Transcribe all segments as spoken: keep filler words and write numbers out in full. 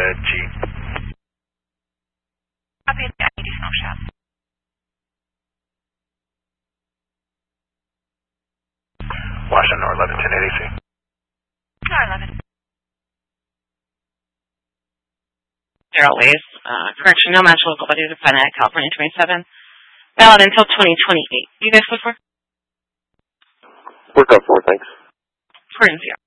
G. Copy, I need to smoke shop. Washington, Nor eleven ten eighty C. Nor eleven. Zero ways. Uh, correction, no match local body to find at California twenty-seven. Valid until twenty twenty-eight. You guys look for? Work up for, thanks. Four and zero.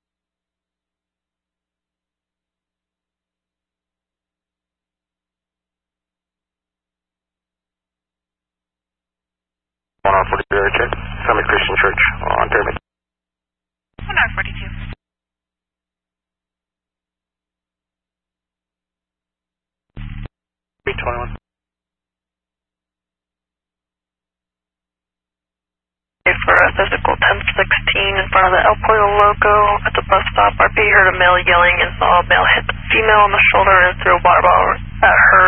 one on forty-two, check. Summit Christian Church on Pyramid. one on forty-two. three twenty-one. For a physical ten sixteen in front of the El Pollo logo at the bus stop, R P heard a male yelling and saw a male hit the female on the shoulder and threw a water bottle at her.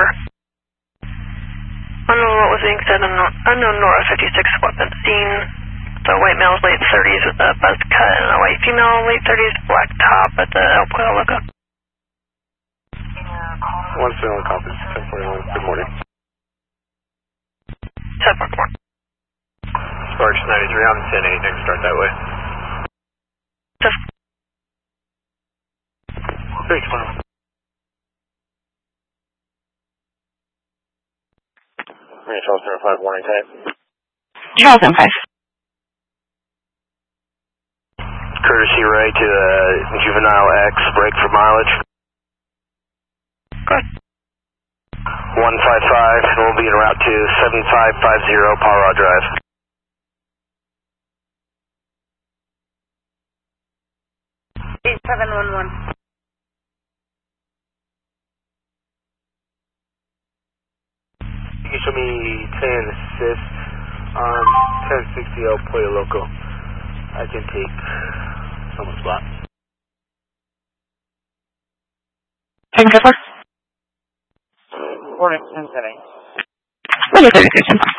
Unknown what was being said, unknown, unknown Nora fifty-six weapon seen. The white male's late thirties with a buzz cut and a white female late thirties black top at the El Pollo logo. One still on compass, ten forty-one. Good morning. ten forty-one. Sparks ninety-three on ten eight, next start that way. Just three twenty-one. Charles zero five, warning type. Charles zero five. Courtesy right to the Juvenile X, break for mileage. good. one five five, we'll be en route to seven five five zero Colorado Drive. eight seven one one. You can show me ten assist, um, ten sixty El Pollo Loco. I can take someone's spot. ten four. Morning, ten seven. Morning, thirty-six.